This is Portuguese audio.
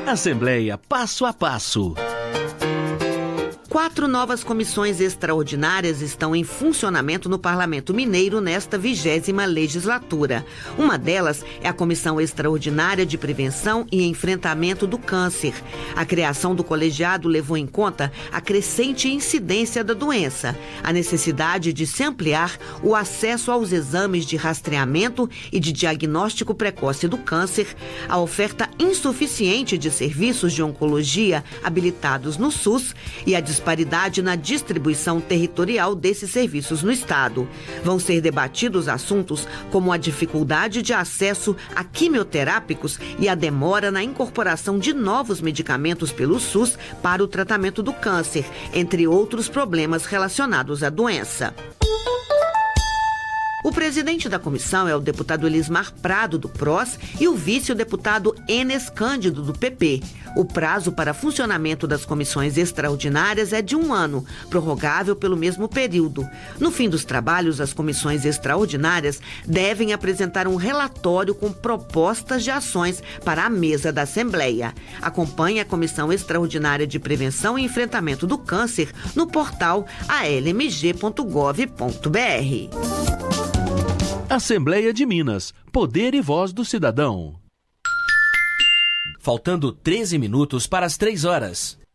Assembleia Passo a Passo. 4 novas comissões extraordinárias estão em funcionamento no Parlamento Mineiro nesta 20ª legislatura. Uma delas é a Comissão Extraordinária de Prevenção e Enfrentamento do Câncer. A criação do colegiado levou em conta a crescente incidência da doença, a necessidade de se ampliar o acesso aos exames de rastreamento e de diagnóstico precoce do câncer, a oferta insuficiente de serviços de oncologia habilitados no SUS e a disparidade na distribuição territorial desses serviços no Estado. Vão ser debatidos assuntos como a dificuldade de acesso a quimioterápicos e a demora na incorporação de novos medicamentos pelo SUS para o tratamento do câncer, entre outros problemas relacionados à doença. O presidente da comissão é o deputado Elismar Prado, do PROS, e o vice, o deputado Enes Cândido, do PP. O prazo para funcionamento das comissões extraordinárias é de 1 ano, prorrogável pelo mesmo período. No fim dos trabalhos, as comissões extraordinárias devem apresentar um relatório com propostas de ações para a mesa da Assembleia. Acompanhe a Comissão Extraordinária de Prevenção e Enfrentamento do Câncer no portal almg.gov.br. Assembleia de Minas. Poder e voz do cidadão. Faltando 13 minutos para as 3 horas.